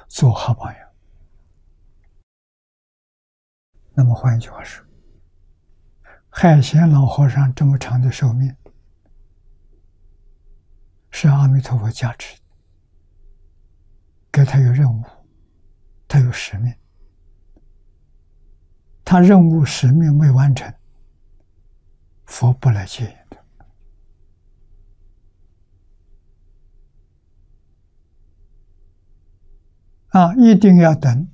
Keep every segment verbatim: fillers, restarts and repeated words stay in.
做好榜样。那么换一句话说，海贤老和尚这么长的寿命，是阿弥陀佛加持的，给他有任务，他有使命，他任务使命未完成，佛不来接引的。啊，一定要等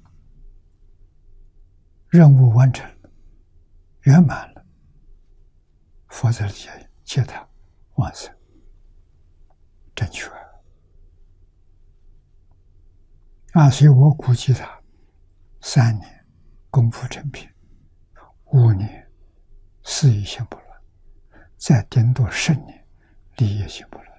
任务完成了、圆满了，佛才接接他往生正确。啊，所以我估计他三年功夫成片，五年事业心不乱，再顶多十年理业心不乱。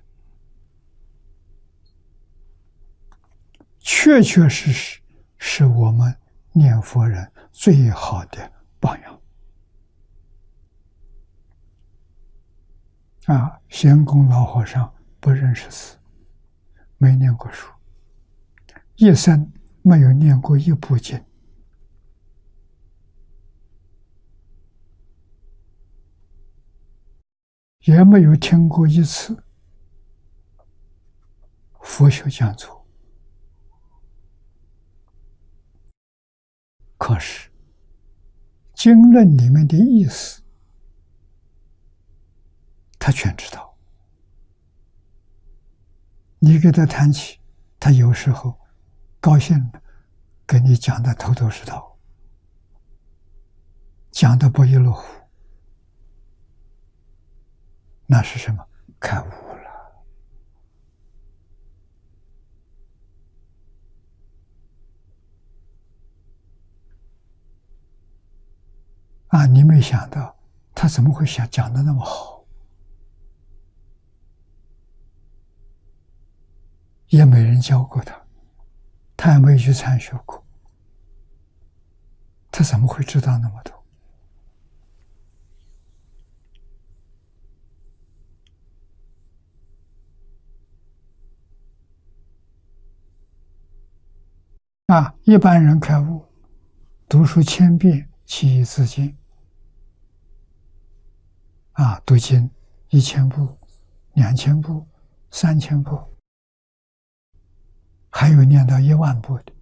确确实实是我们念佛人最好的榜样。啊，贤公老和尚不认识字，没念过书，一生没有念过一部经，也没有听过一次佛学讲座。可是经论里面的意思他全知道，你给他谈起，他有时候高兴了跟你讲的头头是道，讲的不亦乐乎，那是什么？开悟了。啊，你没想到他怎么会想讲的那么好，也没人教过他，他也没去参学过，他怎么会知道那么多？啊，一般人开悟，读书千遍，其义自见。啊，读经一千部、两千部、三千部，还有念到一万部的。